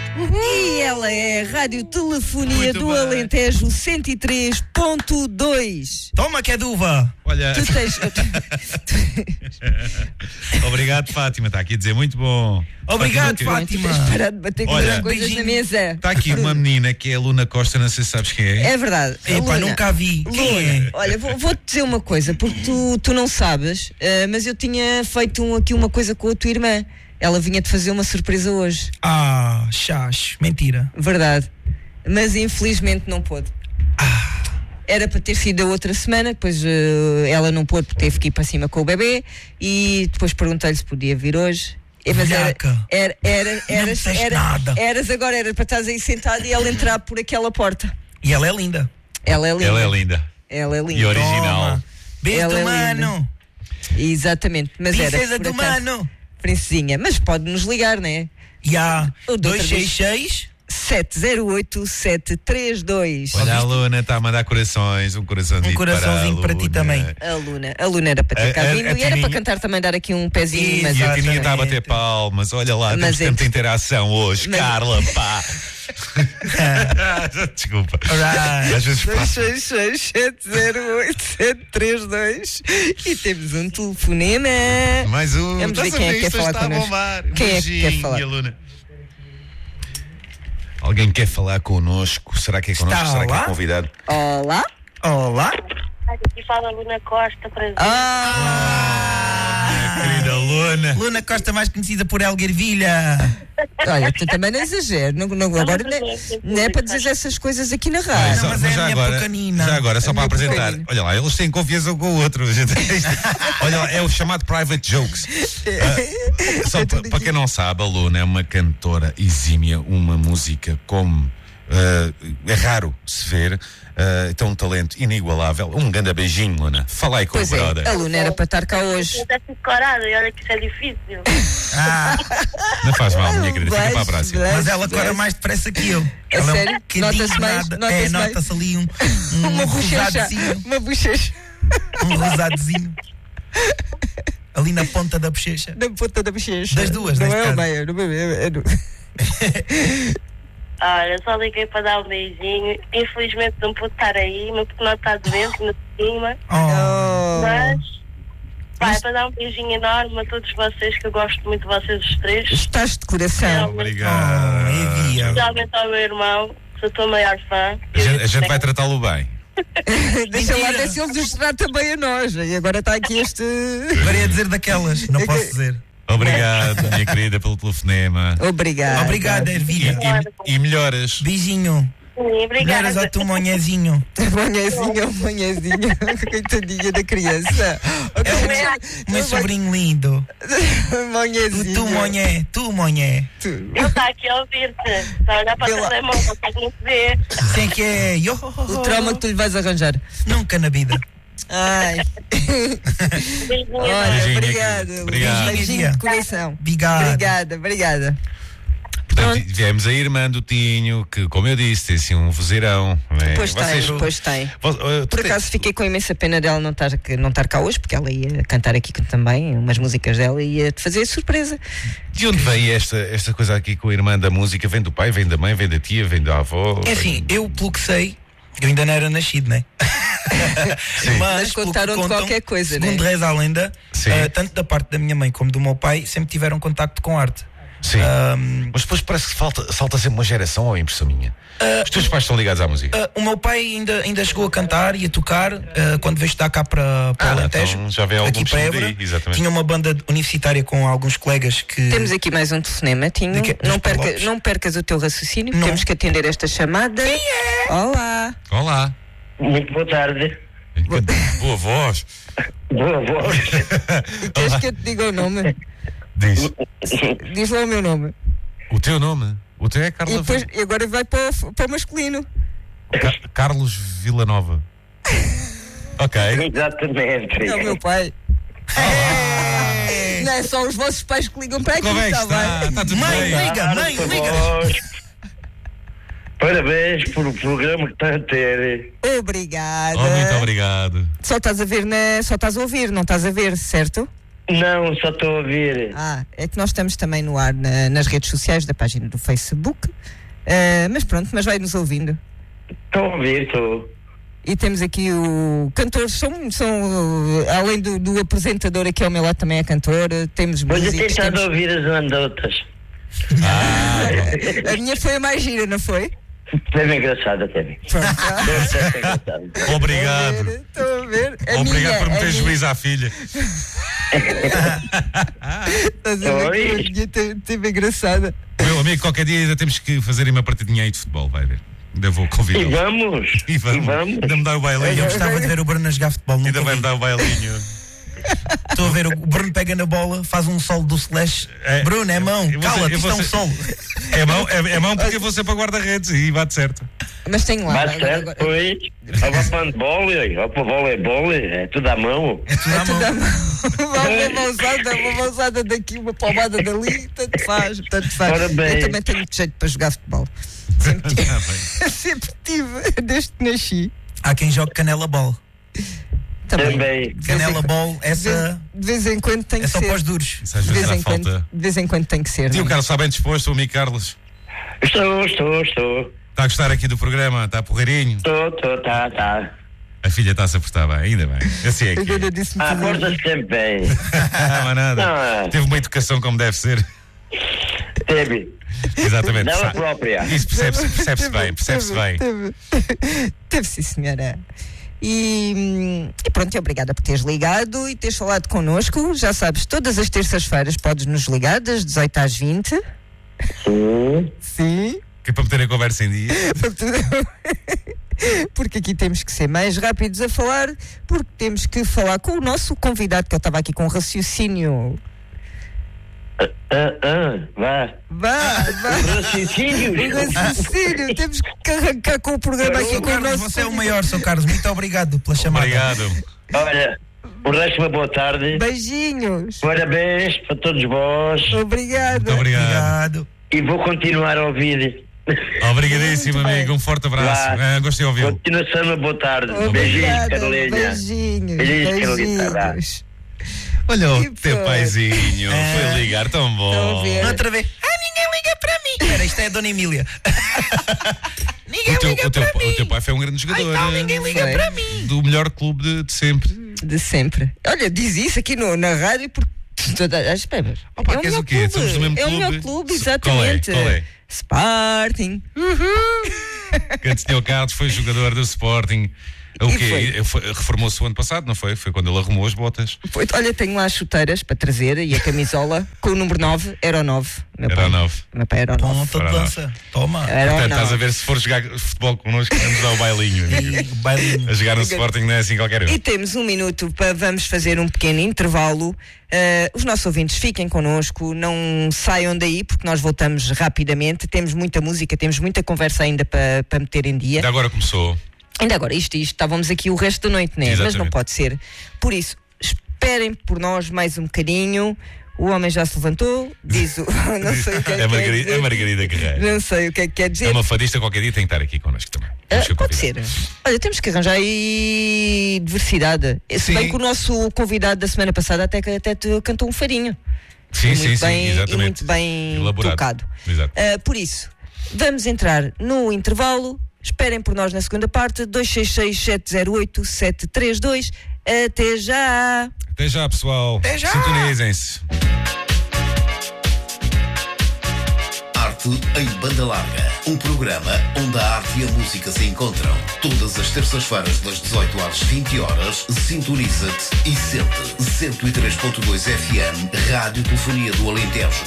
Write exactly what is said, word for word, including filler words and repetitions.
E ela é a Rádio Telefonia Muito do bem. Alentejo cento e três ponto dois. Toma que é de uva. Olha. Tu tens... Obrigado, Fátima. Está aqui a dizer muito bom. Obrigado, Fátima. Fátima. Tens de parar de bater com Olha, as coisas beijinho. na mesa. Está aqui uma menina que é a Luna Costa, não sei se sabes quem é. É verdade. Epá, Luna, nunca a vi. Quem Luna, é? olha, vou- vou-te dizer uma coisa, porque tu, tu não sabes, eh, mas eu tinha feito um- aqui uma coisa com a tua irmã. Ela vinha-te fazer uma surpresa hoje. Ah, chás. Mentira. Verdade. Mas infelizmente não pôde. Ah. Era para ter sido a outra semana, depois eh, ela não pôde porque teve que ir para cima com o bebê e depois perguntei-lhe se podia vir hoje. Eh, Mas era, Velhaca. era, era, Não eras, disseste era- nada. eras agora, era para estás aí sentado e ela entrar por aquela porta. E ela é linda. Ela é linda. Ela é linda. Ela é linda. E original. Toma. Beijo Ela do é mano. Exatamente. Mas Princesa era por do acaso, mano. Princesinha. Mas pode nos ligar, né? E há O de outra dois seis seis. sete zero oito sete três dois. Olha, a Luna está a mandar corações, um coraçãozinho, Um coraçãozinho para, a para ti Luna. também. A Luna, a Luna era para ter A- cá a- vindo a e era Tininha- para cantar também, dar aqui um pezinho, mas E a Exatamente. Tininha está a bater palmas. Olha lá, Mas temos tanta é- interação hoje. Mas- Carla, pá. Desculpa. Alright. Às vezes dois passa. seis seis sete zero oito sete três dois e temos um telefonema. Mais um. Vamos ver Estás a quem é ver, que quer isto falar está a connosco. bombar. Quem é que quer Beijinho, falar? Luna. Alguém quer falar connosco? Será que é connosco? Está Será que é lá? convidado? Olá. Olá. Aqui fala a Luna Costa, prazer. Ah, Minha querida Luna. Luna Costa, mais conhecida por Elguervilha. olha, tu também não exageres. Não, não, agora não, é- não é para dizer essas coisas aqui na rádio. Não, mas é a minha agora, pequenina. já agora, só A para minha apresentar, pequenina. olha lá, eles têm confiança um com o outro. gente. Olha lá, é o chamado private jokes. Ah, só pa- para quem não sabe, a Luna é uma cantora exímia, uma música como ah, é raro se ver, ah, tem um talento inigualável. Um grande beijinho, Luna. Fala aí com Pois o é, brother. a Luna era para estar cá hoje. Eu até fico corada e olha que isso é difícil. Ah, Não faz mal, minha querida, fica para a Beijo, próxima. beijo. mas ela cora mais depressa que eu. Ela sério? é um bocadinho Nota-se mais? nada. Nota-se É, mais? nota-se ali um, um Uma bochecha. rosadozinho. Uma bochecha Um rosadozinho. Ali na ponta da bochecha. na ponta da bochecha. Das duas, não neste é caso. o meio, não é, é, no- Olha, só liguei para dar um beijinho. Infelizmente não pude estar aí, meu pequeno está doente no cima. Oh. Oh. Mas, pá, é para dar um beijinho enorme a todos vocês, que eu gosto muito de vocês os três. Estás de coração. Obrigado. Oh, Evia. Especialmente ao meu irmão, sou a tua maior fã. A gente, a gente vai tratá-lo bem. Deixa lá Mentira. ver se ele nos trata também a nós. E agora está aqui este. Agora ia dizer daquelas, não posso dizer. Obrigado, minha querida, pelo telefonema. Obrigada. Obrigada, E, Ervilha. e, e melhoras. Beijinho. Sim, Melhoras ao obrigada. teu monhezinho. Manhãzinho, manhãzinho. Coitadinha da criança. É o meu sobrinho lindo. O Manhãzinho. tu monhé, tu monhé. Ele está aqui a ouvir-te. Está a olhar para o Pela- telemóvel, não consegue nem te ver. Sei que é. Yo, O trauma que tu lhe vais arranjar. Nunca na vida. Ai. Beijinho Olha, enorme. Beijinho, obrigada. querido. Obrigado. Beijinho de coração. Obrigado. Obrigada, obrigada. Portanto, viemos a irmã do Tinho, que, como eu disse, tem assim um vozeirão. Não é? Pois Vocês- tem, pois tem. Vo- uh, tu Por tens- acaso fiquei com imensa pena dela não estar, não estar cá hoje, porque ela ia cantar aqui também umas músicas dela e ia-te fazer surpresa. De onde vem esta, esta coisa aqui com a irmã da música? Vem do pai, vem da mãe, vem da tia, vem da avó? É assim, eu pelo que sei, eu ainda não era nascido, né? Mas pelo que contaram-te contam, qualquer coisa, segundo né? reza a lenda, Sim. eh, tanto da parte da minha mãe como do meu pai, sempre tiveram contacto com arte. Sim. Ahm, Mas depois parece que falta, salta sempre uma geração, ou é impressão minha? Os teus pais estão ligados à música? ah, o meu pai ainda, ainda chegou a cantar e a tocar ah, quando veio estar cá para, para Ah, o Alentejo, então já vem algum aqui para som daí, Évora. exatamente. Tinha uma banda universitária com alguns colegas que. Temos aqui mais um telefonema, Tinho. De que- dos Não, perca, Palopes? não percas o teu raciocínio, Não. temos que atender esta chamada. Olá. Olá. Muito boa tarde. Boa voz. Boa voz. E queres que eu te diga o nome? Diz. Diz lá o meu nome. O teu nome? O teu é E, Carla depois, e agora vai para o, para o masculino. Ca- Carlos Villanova. Ok. Exatamente. É o meu pai. Não é só os vossos pais que ligam para aqui, Como é que está está? bem? Está tudo Mãe, bem? liga, mãe, Por liga. vós. Parabéns pelo programa que está a ter. Obrigada. Oh, muito obrigado. Só estás a ver na, só estás a ouvir, não estás a ver, certo? Não, só estou a ouvir. Ah, é que nós estamos também no ar na- nas redes sociais da página do Facebook. Ah, mas pronto, mas vai-nos ouvindo. Estou a ouvir, estou. E temos aqui o cantor, são, são uh, além do, do apresentador aqui ao meu lado também é cantor, uh, temos Mas eu tenho músicos, estado a temos... ouvir as anedotas. A minha foi a mais gira, não foi? Deve engraçada, Teve. Pronto. Deve ser engraçada. Obrigado. Estou a ver. A Obrigado minha, por a me ter minha- juízo à filha. Estás a ver Oi. que a minha te- teve engraçada. Meu amigo, qualquer dia ainda temos que fazer uma partidinha aí de futebol, vai ver. Ainda vou E convidá-lo. vamos. E vamos. E vamos. Ainda me dá o Eu bailinho. gostava de ver o Bruno a jogar futebol. Ainda Nunca vai me vi. dar o bailinho. Estou a ver, o Bruno pega na bola, faz um solo do Slash. É. Bruno, é mão, Eu vou ser- cala-te, eu isto vou é um ser- solo. É mão, é, é mão porque eu vou ser para guarda-redes e bate certo. Mas tenho lá. Bate agora- certo, agora- pois. Ou para handball, ou para voleibol, é tudo à mão. É tudo à Tudo à mão. mão. Uma mãozada, uma mãozada daqui, uma palmada dali, tanto faz, tanto faz. Ora bem. Eu também tenho muito jeito para jogar futebol. Sempre tive, Ah, bem. sempre tive desde que nasci. Há quem jogue canela ball. Também. Também. De vez em Canela quando- ball, de vez- essa De vez em quando tem é que só ser. para os duros. Isso às De vezes vez, dá em quando, falta. de vez em quando tem que ser. E o não é? Carlos está bem disposto, o amigo Carlos. Estou, estou, estou. Está a gostar aqui do programa, está porreirinho. Estou, estou, tá, tá. A filha está-se a portar bem, ainda bem. Assim é Eu que é. ainda disse-me Ah, tudo. porta-se sempre bem. Ah, mas nada. Não. Teve uma educação como deve ser. Teve. Exatamente. Dela Sa- própria. Isso percebe-se percebe bem, percebe-se Teve, bem. Teve, teve sim, senhora. E, hum, e pronto, e obrigada por teres ligado e teres falado connosco. Já sabes, todas as terças-feiras podes nos ligar, das dezoito às vinte. Sim. Sim. Que é para meter a conversa em dia. Porque aqui temos que ser mais rápidos a falar, porque temos que falar com o nosso convidado, que ele estava aqui com um raciocínio. Ah, ah, vá. Vá, vá. Raciocínios. Um raciocínio, temos que arrancar com o programa aqui Sou com o Carlos, nosso você é o maior, Sr. Carlos. Muito obrigado pela chamada. Obrigado. Olha, o resto uma boa tarde. Beijinhos. Parabéns para todos vós. Obrigada. Muito obrigado. Obrigado. E vou continuar a ouvir. Obrigadíssimo, Muito bem. amigo. Um forte abraço. Vá. Ah, gostei de ouvi-lo. Continuação, uma boa tarde. Beijinhos, Obrigada. Carolina. Beijinhos. Beijinhos, Carolina. Vá. Beijinhos. Olha o Que teu foi? paizinho. É. Foi ligar tão Estão a bom. ver? Outra vez. Ah, ninguém liga para mim. Espera, isto é a Dona Emília. ninguém O teu, liga o, teu, para mim. o teu pai foi um grande jogador. Ai, não, ninguém liga Foi. para mim. Do melhor clube de, de sempre. De sempre. Olha, diz isso aqui no, na rádio porque toda as espera. Opa, é o queres meu o quê? clube. Somos do mesmo É o clube? meu clube, Se- qual é? exatamente. Qual é? Sporting. Que antes tinha o Carlos, foi jogador do Sporting. O E quê? Foi- Reformou-se o ano passado, não foi? Foi quando ele arrumou as botas. Foi- Olha, tenho lá as chuteiras para trazer e a camisola com o número nove, era o nove. Meu Era pai. o nove. Meu pai era o nove. Ponta de Ora, lança. Toma. Era o Portanto, estás a nove. ver, se for jogar futebol connosco, vamos dar o bailinho. amigo. E bailinho. A jogar no Sporting não é assim qualquer um. E temos um minuto para vamos fazer um pequeno intervalo. Uh, os nossos ouvintes fiquem connosco, não saiam daí porque nós voltamos rapidamente. Temos muita música, temos muita conversa ainda para, para meter em dia. Ainda agora começou. Ainda agora, isto e isto, estávamos aqui o resto da noite, né? Mas Exatamente. não pode ser. Por isso, esperem por nós mais um bocadinho. O homem já se levantou, diz o. Não sei o que é que É quer Margarida, dizer. é Margarida Guerreiro. Não sei o que é que quer dizer. É uma fadista, qualquer dia tem que estar aqui connosco também. Ah, Temos que pode convidar. ser. Olha, temos que arranjar aí diversidade. Se Sim. bem que o nosso convidado da semana passada até, que- até te cantou um farinho. Sim, muito sim, sim, bem, exatamente. E muito bem Elaborado. tocado. Exato. Ah, por isso, vamos entrar no intervalo. Esperem por nós na segunda parte. dois seis seis, sete zero oito, sete três dois. Até já! Até já, pessoal. Até já. Sintonizem-se. Arte em Banda Larga, um programa onde a arte e a música se encontram. Todas as terças-feiras das dezoito às vinte horas, sintoniza-te e sente cento e três ponto dois F M, Rádio Telefonia do Alentejo.